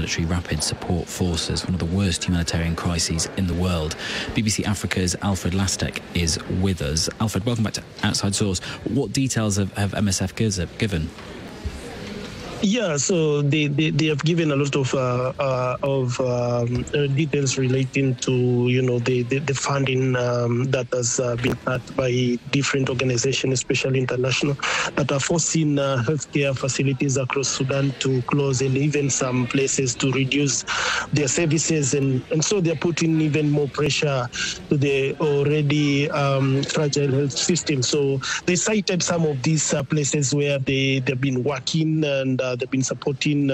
paramilitary rapid support forces, one of the worst humanitarian crises in the world. BBC Africa's Alfred Lastek is with us. Alfred, welcome back to Outside Source. What details have MSF given? Yeah, so they have given a lot of details relating to the funding that has been cut by different organizations, especially international, that are forcing healthcare facilities across Sudan to close, and even some places to reduce their services, and so they're putting even more pressure to the already fragile health system. So they cited some of these places where they've been working and they've been supporting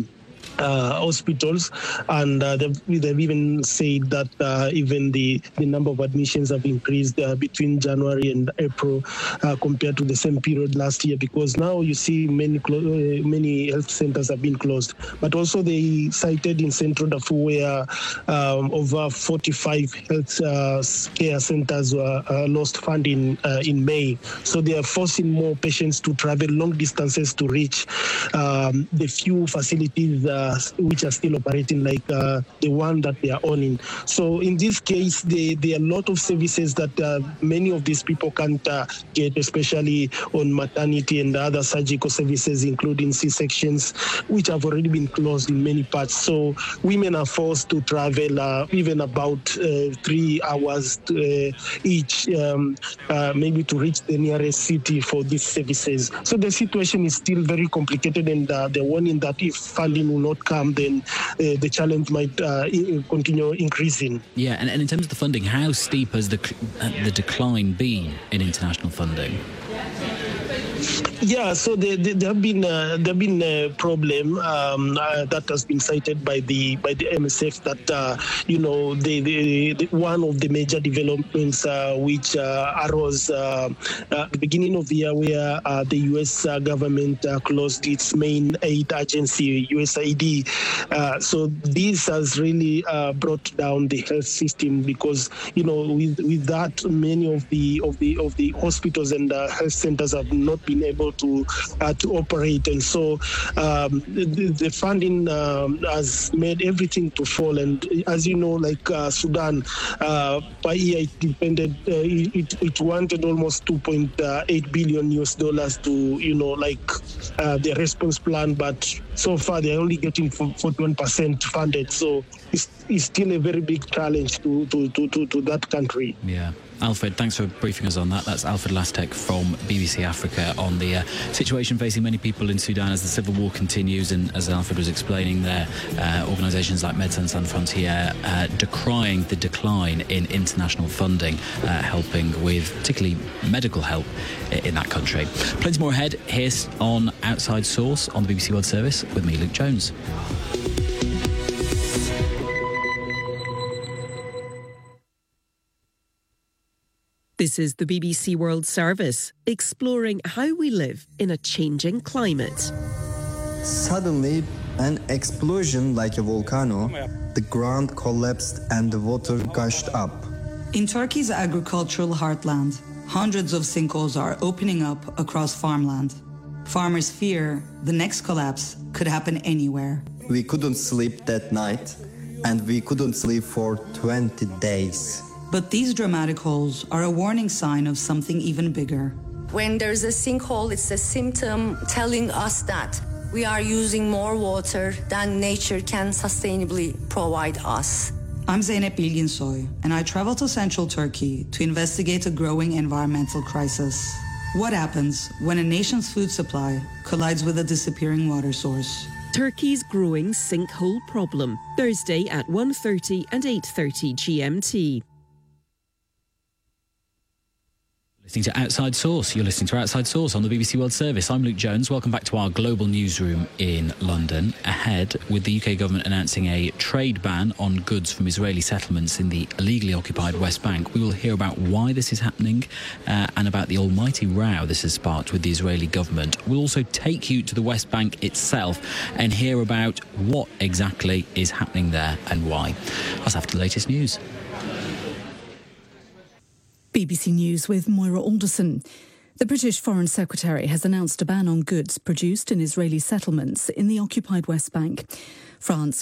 hospitals, and they've even said that even the number of admissions have increased between January and April compared to the same period last year, because now you see many health centers have been closed. But also they cited in Central Darfur where over 45 health care centers were lost funding in May. So they are forcing more patients to travel long distances to reach the few facilities which are still operating, like the one that they are owning. So in this case, there are a lot of services that many of these people can't get, especially on maternity and other surgical services, including C-sections, which have already been closed in many parts. So women are forced to travel even about 3 hours each, maybe to reach the nearest city for these services. So the situation is still very complicated, and they're warning that if funding will not come, then the challenge might continue increasing. Yeah, and in terms of the funding, how steep has the decline been in international funding? Yeah, so there have been a problem that has been cited by the MSF that the one of the major developments which arose at the beginning of the year, where the U.S. government closed its main aid agency, USAID. So this has really brought down the health system, because with that, many of the hospitals and health centers have not been able to operate, and so the funding has made everything to fall. And as you know, like Sudan, per year it depended, it wanted almost $2.8 billion US to their response plan, but so far they're only getting 41% funded. So it's still a very big challenge to that country. Yeah. Alfred, thanks for briefing us on that. That's Alfred Lastek from BBC Africa on the situation facing many people in Sudan as the civil war continues. And as Alfred was explaining there, organisations like Médecins Sans Frontières decrying the decline in international funding, helping with particularly medical help in that country. Plenty more ahead here on Outside Source on the BBC World Service with me, Luke Jones. This is the BBC World Service, exploring how we live in a changing climate. Suddenly, an explosion like a volcano, the ground collapsed and the water gushed up. In Turkey's agricultural heartland, hundreds of sinkholes are opening up across farmland. Farmers fear the next collapse could happen anywhere. We couldn't sleep that night, and we couldn't sleep for 20 days. But these dramatic holes are a warning sign of something even bigger. When there's a sinkhole, it's a symptom telling us that we are using more water than nature can sustainably provide us. I'm Zeynep Bilginsoy, and I travel to central Turkey to investigate a growing environmental crisis. What happens when a nation's food supply collides with a disappearing water source? Turkey's growing sinkhole problem, Thursday at 1:30 and 8:30 GMT. Listening to Outside Source. You're listening to Outside Source on the BBC World Service. I'm Luke Jones. Welcome back to our global newsroom in London. Ahead, with the UK government announcing a trade ban on goods from Israeli settlements in the illegally occupied West Bank, we will hear about why this is happening and about the almighty row this has sparked with the Israeli government. We'll also take you to the West Bank itself and hear about what exactly is happening there and why. That's after the latest news. BBC News with Moira Alderson. The British Foreign Secretary has announced a ban on goods produced in Israeli settlements in the occupied West Bank. France